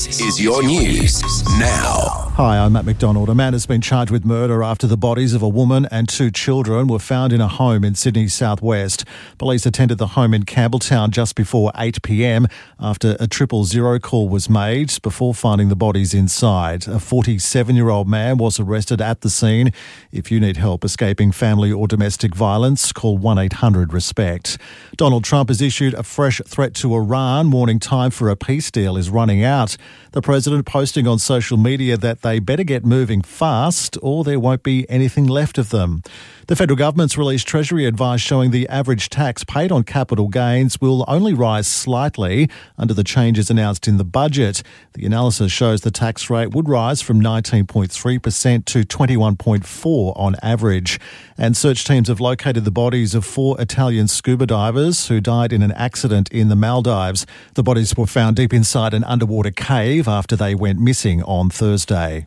is your news now. Hi, I'm Matt McDonald. A man has been charged with murder after the bodies of a woman and two children were found in a home in Sydney's southwest. Police attended the home in Campbelltown just before 8 p.m. after a 000 call was made before finding the bodies inside. A 47-year-old man was arrested at the scene. If you need help escaping family or domestic violence, call 1-800-RESPECT. Donald Trump has issued a fresh threat to Iran, warning time for a peace deal is running out. The president posting on social media that they better get moving fast or there won't be anything left of them. The federal government's released Treasury advice showing the average tax paid on capital gains will only rise slightly under the changes announced in the budget. The analysis shows the tax rate would rise from 19.3% to 21.4% on average. And search teams have located the bodies of 4 Italian scuba divers who died in an accident in the Maldives. The bodies were found deep inside an underwater cave after they went missing on Thursday.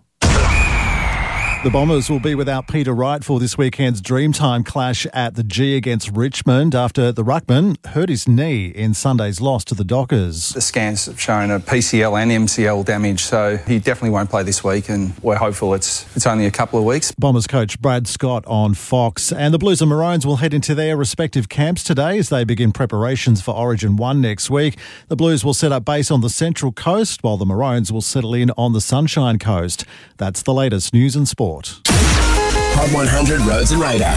The Bombers will be without Peter Wright for this weekend's Dreamtime clash at the G against Richmond after the ruckman hurt his knee in Sunday's loss to the Dockers. The scans have shown a PCL and MCL damage, so he definitely won't play this week, and we're hopeful it's only a couple of weeks. Bombers coach Brad Scott on Fox. And the Blues and Maroons will head into their respective camps today as they begin preparations for Origin 1 next week. The Blues will set up base on the Central Coast, while the Maroons will settle in on the Sunshine Coast. That's the latest news and sport. Hot 100 Roads and Radar.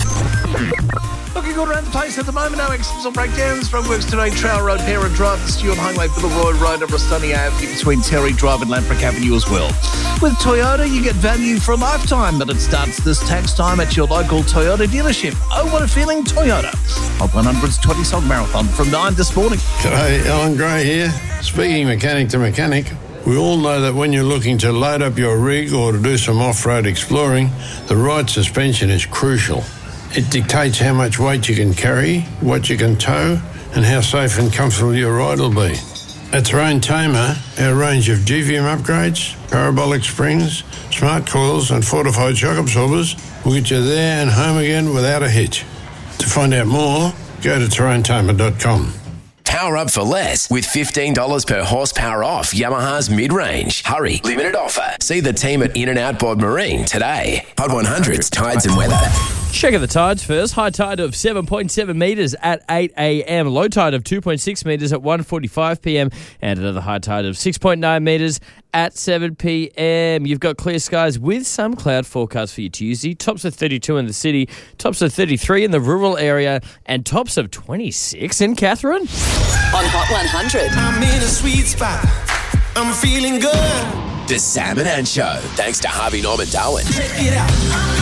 Looking good around the place at the moment. No accidents or breakdowns. Roadworks today, Trail Road, Parent Drive, the Stewart Highway, Villeroy Road and Rustoni Avenue between Terry Drive and Lamprick Avenue as well. With Toyota, you get value for a lifetime, but it starts this tax time at your local Toyota dealership. Oh, what a feeling, Toyota. Hot 100's 20-song marathon from 9 this morning. G'day, Alan Gray here. Speaking mechanic to mechanic, we all know that when you're looking to load up your rig or to do some off-road exploring, the right suspension is crucial. It dictates how much weight you can carry, what you can tow, and how safe and comfortable your ride will be. At Terrain Tamer, our range of GVM upgrades, parabolic springs, smart coils and fortified shock absorbers will get you there and home again without a hitch. To find out more, go to terraintamer.com. Power up for less with $15 per horsepower off Yamaha's mid-range. Hurry, limited offer. See the team at In-N-Out Bod Marine today. Hot 100's Tides and Weather. Check out the tides first. High tide of 7.7 metres at 8 a.m. Low tide of 2.6 metres at 1:45 p.m. And another high tide of 6.9 metres at 7 p.m. You've got clear skies with some cloud forecast for your Tuesday. Tops of 32 in the city, tops of 33 in the rural area, and tops of 26 in Catherine. On Hot 100. I'm in a sweet spot. I'm feeling good. The Sam and Ann Show. Thanks to Harvey Norman Darwin. Check it out.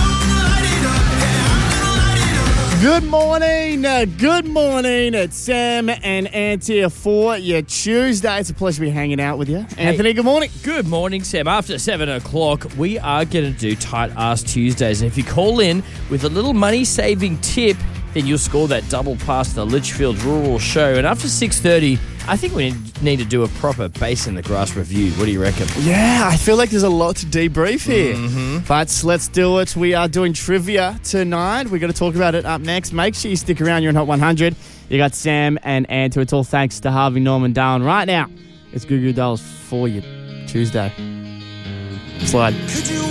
Good morning. It's Sam and Ant here for your Tuesday. It's a pleasure to be hanging out with you. Anthony, good morning. Good morning, Sam. After 7 o'clock, we are going to do Tight Ass Tuesdays. And if you call in with a little money-saving tip, then you'll score that double pass to the Litchfield Rural Show. And after 6:30, I think we need to do a proper Base in the Grass review. What do you reckon? Yeah, I feel like there's a lot to debrief here. But let's do it. We are doing trivia tonight. We're going to talk about it up next. Make sure you stick around. You're in Hot 100. You got Sam and Ant. It's all thanks to Harvey Norman Darwin. Right now, it's Goo Goo Dolls for you Tuesday. Slide.